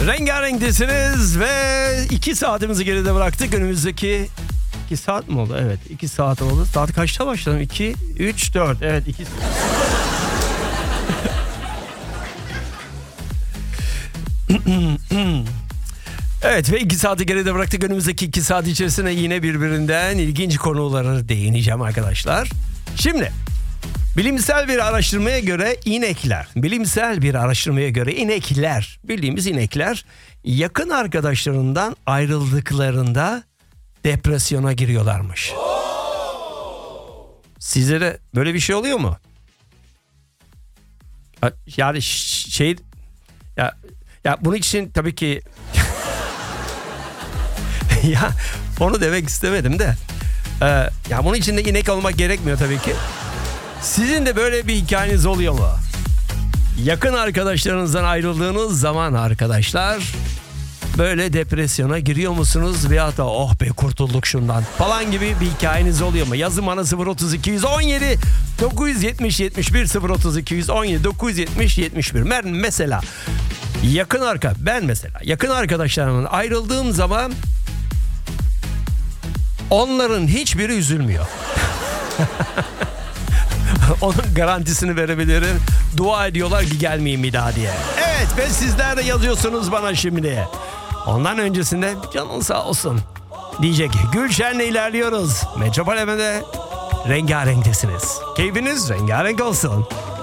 Rengarenktesiniz ve 2 saatimizi geride bıraktık. Önümüzdeki 2 saat mi oldu? Evet, 2 saat oldu. Saat kaçta başladım? 2, 3, 4. Evet, 2 Evet ve 2 saati geride bıraktık. Önümüzdeki 2 saat içerisinde yine birbirinden ilginç konulara değineceğim arkadaşlar. Şimdi bilimsel bir araştırmaya göre inekler, bildiğimiz inekler yakın arkadaşlarından ayrıldıklarında depresyona giriyorlarmış. Sizlere böyle bir şey oluyor mu? Yani ya bunun için tabii ki ya onu demek istemedim de ya bunun için de inek olmak gerekmiyor tabii ki. Sizin de böyle bir hikayeniz oluyor mu? Yakın arkadaşlarınızdan ayrıldığınız zaman arkadaşlar böyle depresyona giriyor musunuz? Veyahut da oh be kurtulduk şundan falan gibi bir hikayeniz oluyor mu? Yazın bana 032 117 970 71 032 117 970 71. Ben mesela yakın arkadaşlarımdan ayrıldığım zaman onların hiçbiri üzülmüyor. Onun garantisini verebilirim. Dua ediyorlar ki gelmeyeyim bir daha diye. Evet ve sizler de yazıyorsunuz bana şimdi. Ondan öncesinde canın sağ olsun diyecek. Gülşen'le ilerliyoruz. Metropol FM'de rengarenktesiniz. Keyfiniz rengarenk olsun.